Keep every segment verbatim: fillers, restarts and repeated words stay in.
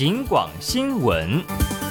警广新闻。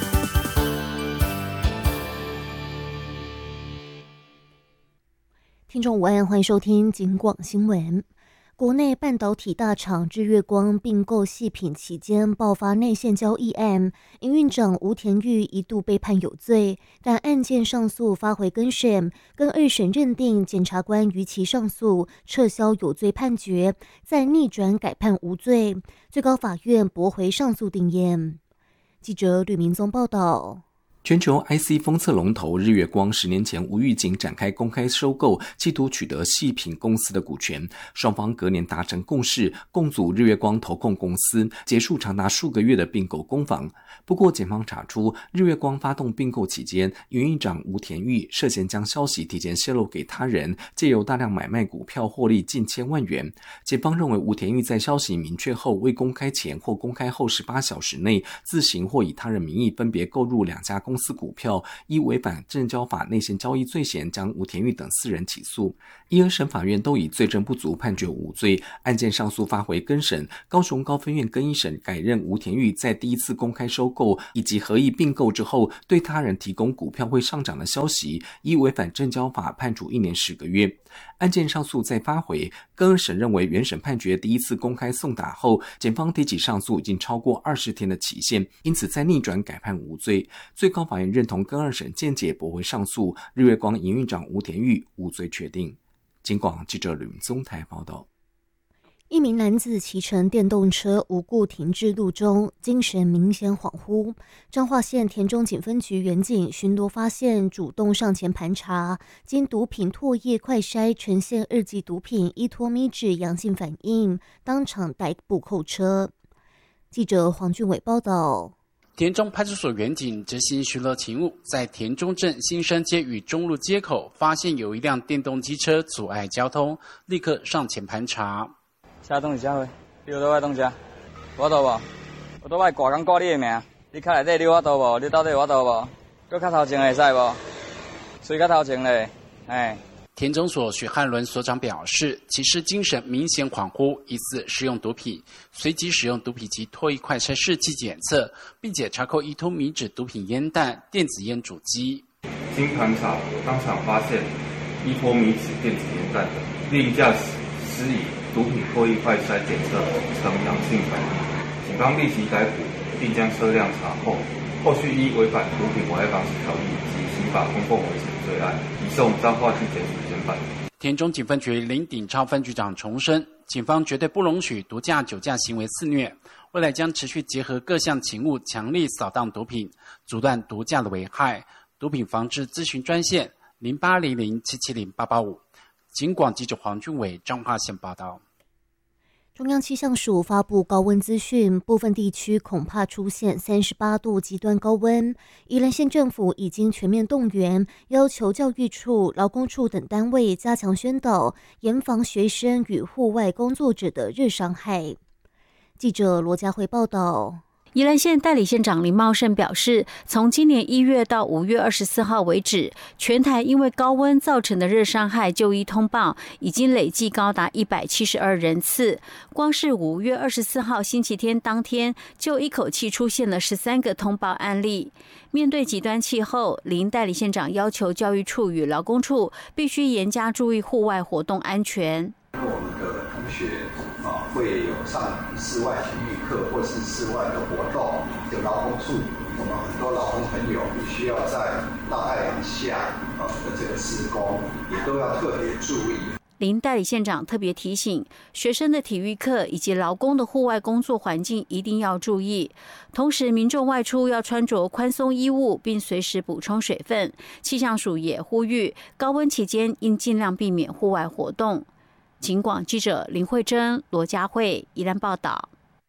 听众午安，欢迎收听警广新闻。国内半导体大厂日月光并购矽品期间爆发内线交易案，营运长吴田玉一度被判有罪，但案件上诉发回更审，更二审认定检察官逾期上诉，撤销有罪判决，再逆转改判无罪，最高法院驳回上诉定谳。记者吕明宗报道。 全球 I C 封测龙头日月光十年前无预警展开公开收购，企图取得矽品公司的股权，双方隔年达成共识，共组日月光投控公司，结束长达数个月的并购攻防。不过检方查出，日月光发动并购期间，营运长吴田玉涉嫌将消息提前泄露给他人，借由大量买卖股票获利近千万元。检方认为吴田玉在消息明确后未公开前或公开后十八小时内，自行或以他人名义分别购入两家公司公司股票，依违反证交法内线交易罪嫌，将吴田玉等四人起诉。一、二审法院都以罪证不足判决无罪，案件上诉发回更审。高雄高分院更一审改认吴田玉在第一次公开收购以及合意并购之后，对他人提供股票会上涨的消息，依违反证交法判处一年十个月。案件上诉再发回，更二审认为原审判决第一次公开送达后，检方提起上诉已经超过二十天的期限，因此再逆转改判无罪。最高法院认同更二审见解，驳回上诉，日月光营运长吴田玉无罪确定。警广记者吕明宗台报道。 一名男子骑乘电动车无故停至路中，精神明显恍惚。彰化县田中警分局员警巡逻发现，主动上前盘查，经毒品唾液快筛呈现二级毒品依托咪酯阳性反应，当场逮捕扣车。记者黄俊伟报道。 田中派出所员警执行巡逻勤务，在田中镇新山街与中路街口发现有一辆电动机车阻碍交通，立刻上前盘查。 车挡是啥货？你有倒来挡车？我倒无？我倒来挂工挂你的名。你脚内底你有我倒无？你到底有我倒无？搁较头前会使无？随较头前嘞，哎。 田中所许汉伦所长表示，其实精神明显恍惚，疑似使用毒品，随即使用毒品及唾液快筛试剂检测，并且查扣依托米酯毒品烟弹、电子烟主机。 经盘查，当场发现依托米酯电子烟弹等，另驾驶施以毒品唾液快筛检测呈阳性反应，警方立即逮捕，并将车辆查扣，后续依违反毒品危害防治条例及刑法公共危险罪案，移送彰化区检署侦办。 田中警分局林鼎超分局长重申，警方绝对不容许毒驾、酒驾行为肆虐，未来将持续结合各项勤务，强力扫荡毒品，阻断毒驾的危害。毒品防治咨询专线零八零零七七零八八五。警广记者黄俊伟彰化县报道。 中央气象署发布高温资讯，部分地区恐怕出现三十八度极端高温。宜兰县政府已经全面动员，要求教育处、劳工处等单位加强宣导，严防学生与户外工作者的热伤害。记者罗佳慧报道。 宜兰县代理县长林茂胜表示，从今年一月到五月二十四号为止，全台因为高温造成的热伤害就医通报已经累计高达一百七十二人次。光是五月二十四号星期天当天，就一口气出现了十三个通报案例。面对极端气候，林代理县长要求教育处与劳工处必须严加注意户外活动安全。 我们的同学啊，会有上室外体育课或是室外的活动，就劳工处，我们很多劳工朋友必须要在大太阳下啊的这个施工，也都要特别注意。 林代理县长特别提醒，学生的体育课以及劳工的户外工作环境一定要注意。同时，民众外出要穿着宽松衣物，并随时补充水分。气象署也呼吁，高温期间应尽量避免户外活动。警广记者林慧珍、罗佳慧宜兰报道。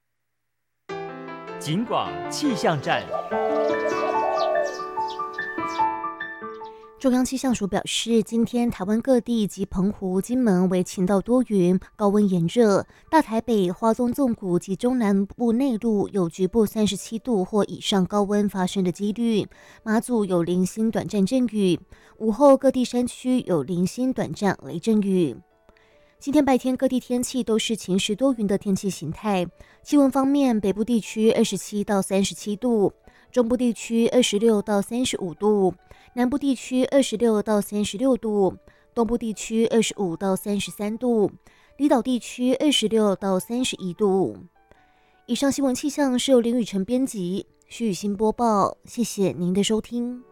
警广气象站。 中央气象署表示，今天台湾各地及澎湖、金门为晴到多云，高温炎热。大台北、花东纵谷及中南部内陆有局部三十七度或以上高温发生的几率。马祖有零星短暂阵雨，午后各地山区有零星短暂雷阵雨。 今天白天各地天气都是晴时多云的天气形态。气温方面，北部地区二十七到三十七度，中部地区二十六到三十五度，南部地区二十六到三十六度，东部地区二十五到三十三度，离岛地区二十六到三十一度。以上新闻气象是由林雨晨编辑，徐雨欣播报，谢谢您的收听。